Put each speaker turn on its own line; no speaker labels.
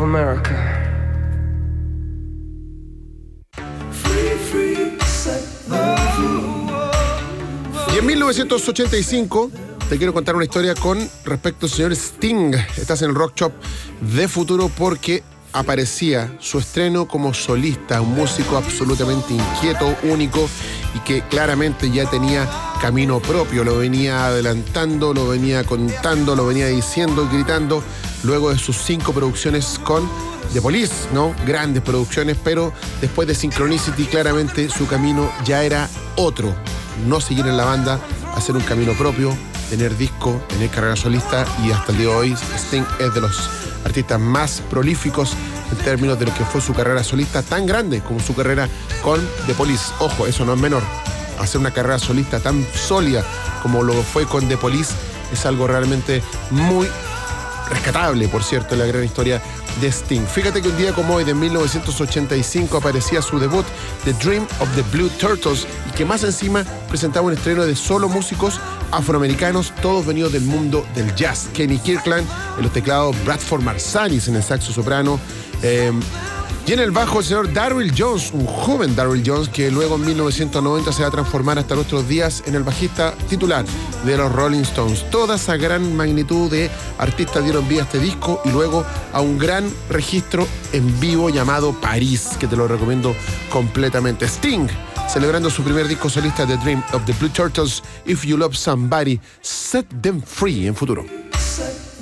America.
Y en 1985 te quiero contar una historia con respecto al señor Sting. Estás en el Rock Shop de Futuro porque aparecía su estreno como solista, un músico absolutamente inquieto, único y que claramente ya tenía camino propio, lo venía adelantando, lo venía contando, lo venía diciendo y gritando luego de sus 5 producciones con The Police, ¿no? Grandes producciones, pero después de Synchronicity claramente su camino ya era otro, no seguir en la banda, hacer un camino propio, tener disco, tener carrera solista y hasta el día de hoy Sting es de los artistas más prolíficos en términos de lo que fue su carrera solista, tan grande como su carrera con The Police. Ojo, eso no es menor. Hacer una carrera solista tan sólida como lo fue con The Police es algo realmente muy rescatable, por cierto, en la gran historia de Sting. Fíjate que un día como hoy de 1985 aparecía su debut, The Dream of the Blue Turtles, y que más encima presentaba un estreno de solo músicos afroamericanos, todos venidos del mundo del jazz. Kenny Kirkland en los teclados, Bradford Marsalis en el saxo soprano, y en el bajo el señor Darryl Jones, un joven Darryl Jones que luego en 1990 se va a transformar hasta nuestros días en el bajista titular de los Rolling Stones. Toda esa gran magnitud de artistas dieron vida a este disco y luego a un gran registro en vivo llamado París, que te lo recomiendo completamente. Sting, celebrando su primer disco solista, The Dream of the Blue Turtles, If You Love Somebody, Set Them Free, en Futuro.